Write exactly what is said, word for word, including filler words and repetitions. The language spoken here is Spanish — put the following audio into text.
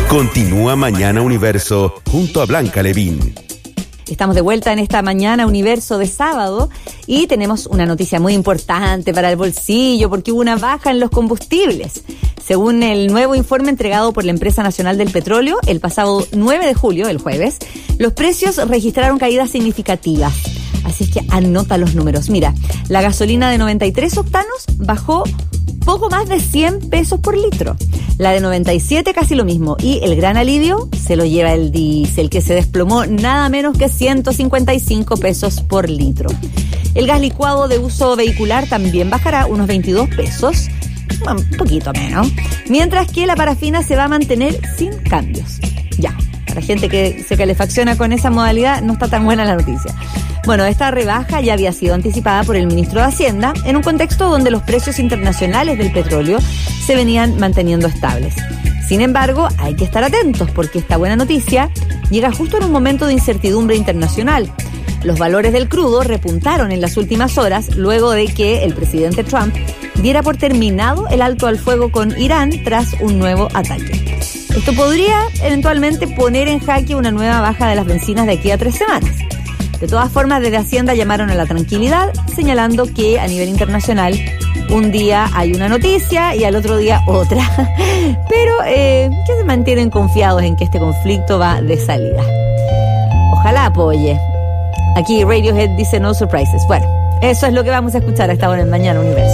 Continúa Mañana Universo junto a Blanca Levín. Estamos de vuelta en esta Mañana Universo de sábado y tenemos una noticia muy importante para el bolsillo porque hubo una baja en los combustibles. Según el nuevo informe entregado por la Empresa Nacional del Petróleo, el pasado nueve de julio, el jueves, los precios registraron caídas significativas. Así es que anota los números. Mira, la gasolina de noventa y tres octanos bajó poco más de cien pesos por litro. La de noventa y siete casi lo mismo. Y el gran alivio se lo lleva el diésel, que se desplomó nada menos que ciento cincuenta y cinco pesos por litro. El gas licuado de uso vehicular también bajará unos veintidós pesos, un poquito menos. Mientras que la parafina se va a mantener sin cambios. Ya, para gente que se calefacciona con esa modalidad no está tan buena la noticia. Bueno, esta rebaja ya había sido anticipada por el ministro de Hacienda en un contexto donde los precios internacionales del petróleo se venían manteniendo estables. Sin embargo, hay que estar atentos porque esta buena noticia llega justo en un momento de incertidumbre internacional. Los valores del crudo repuntaron en las últimas horas luego de que el presidente Trump diera por terminado el alto al fuego con Irán tras un nuevo ataque. Esto podría eventualmente poner en jaque una nueva baja de las bencinas de aquí a tres semanas. De todas formas, desde Hacienda llamaron a la tranquilidad, señalando que a nivel internacional un día hay una noticia y al otro día otra. Pero eh, que se mantienen confiados en que este conflicto va de salida. Ojalá apoye. Aquí Radiohead dice no surprises. Bueno, eso es lo que vamos a escuchar a esta hora en Mañana Universo.